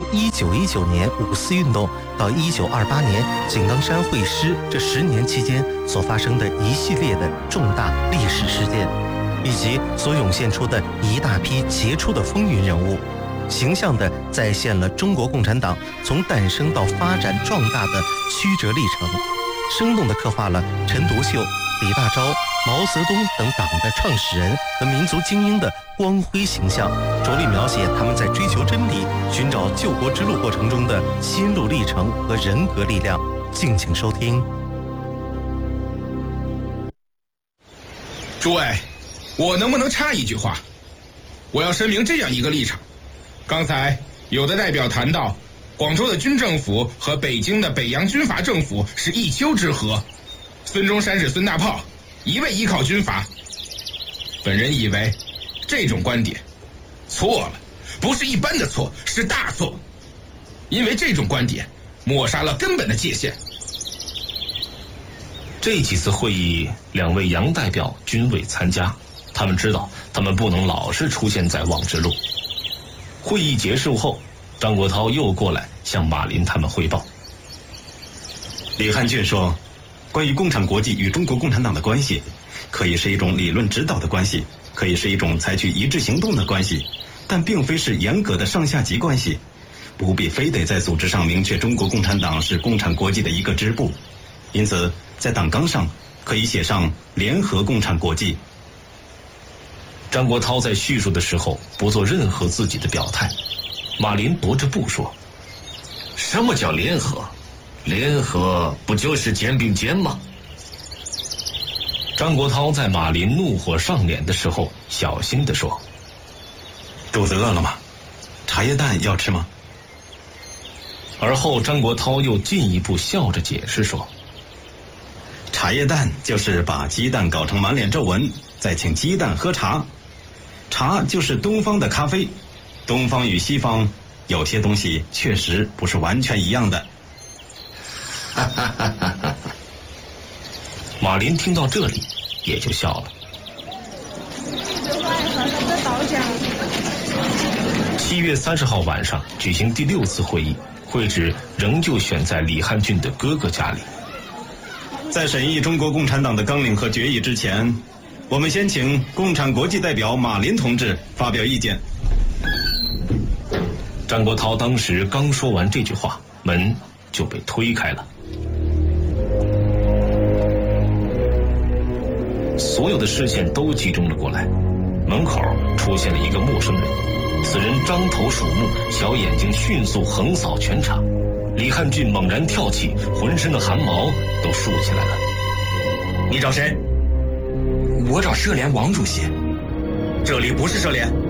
1919年五四运动到1928年井冈山会师这10年期间所发生的一系列的重大历史事件，以及所涌现出的一大批杰出的风云人物，形象地再现了中国共产党从诞生到发展壮大的曲折历程，生动地刻画了陈独秀、李大钊、毛泽东等党的创始人和民族精英的光辉形象，着力描写他们在追求真理、寻找救国之路过程中的心路历程和人格力量。敬请收听。 诸位，我能不能插一句话？我要声明这样一个立场：刚才有的代表谈到广州的军政府和北京的北洋军阀政府是一丘之貉，孙中山是孙大炮，一味依靠军阀。本人以为这种观点错了，不是一般的错，是大错，因为这种观点抹杀了根本的界限。 这几次会议，2位洋代表均未参加，他们知道他们不能老是出现在望之路。会议结束后，张国焘又过来向马林他们汇报。 李汉俊说，关于共产国际与中国共产党的关系，可以是一种理论指导的关系，可以是一种采取一致行动的关系，但并非是严格的上下级关系，不必非得在组织上明确中国共产党是共产国际的一个支部。因此在党纲上可以写上联合共产国际。 张国焘在叙述的时候不做任何自己的表态。马林踱着步说， 什么叫联合？联合不就是肩并肩吗？ 张国焘在马林怒火上脸的时候小心地说， 肚子饿了吗？茶叶蛋要吃吗？ 而后张国焘又进一步笑着解释说， 茶叶蛋就是把鸡蛋搞成满脸皱纹，再请鸡蛋喝茶。茶就是东方的咖啡，东方与西方有些东西确实不是完全一样的。 马林听到这里也就笑了。7月30号晚上举行第6次会议，会址仍旧选在李汉俊的哥哥家里。 在审议中国共产党的纲领和决议之前，我们先请共产国际代表马林同志发表意见。 张国焘当时刚说完这句话，门就被推开了。所有的视线都集中了过来，门口出现了一个陌生人，此人张头鼠目，小眼睛迅速横扫全场。李汉俊猛然跳起，浑身的汗毛都竖起来了。 你找谁？我找社联王主席。这里不是社联。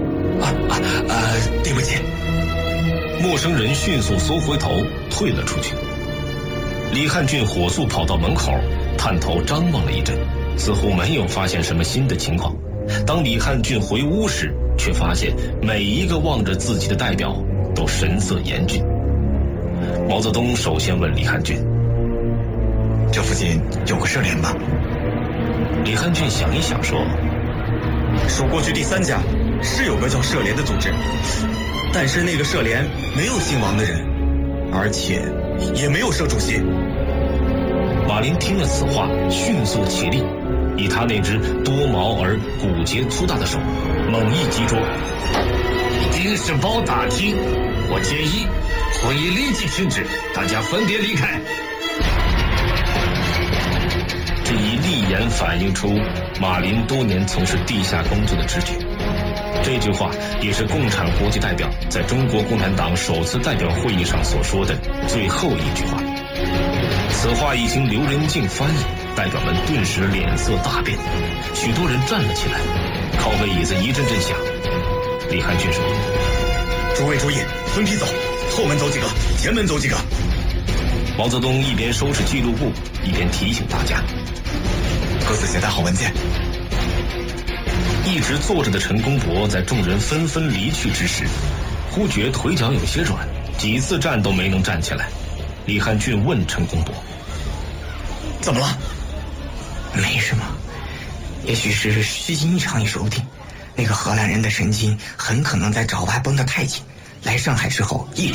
对不起。 陌生人迅速缩回头，退了出去。李汉俊火速跑到门口，探头张望了一阵，似乎没有发现什么新的情况。当李汉俊回屋时，却发现每一个望着自己的代表都神色严峻。毛泽东首先问李汉俊， 这附近有个社联吧？ 李汉俊想一想说， 数过去第3家是有个叫社联的组织，但是那个社联没有姓王的人，而且也没有社主席。 马林听了此话，迅速起立，以他那只多毛而骨节粗大的手猛一击桌。 丁世宝大厅，我建议会议立即停止，大家分别离开。 这一立言反映出马林多年从事地下工作的直觉。这句话也是共产国际代表在中国共产党首次代表会议上所说的最后一句话。此话一经刘仁静翻译，代表们顿时脸色大变，许多人站了起来，靠背椅子一阵阵响。李汉俊说， 诸位注意，分批走，后门走几个，前门走几个。 毛泽东一边收拾记录簿，一边提醒大家， 各自携带好文件。 一直坐着的陈公博在众人纷纷离去之时，忽觉腿脚有些软，几次站都没能站起来。李汉俊问陈公博， 怎么了？ 没什么，也许是虚惊一场也说不定。那个荷兰人的神经很可能在爪哇绷得太紧，来上海之后一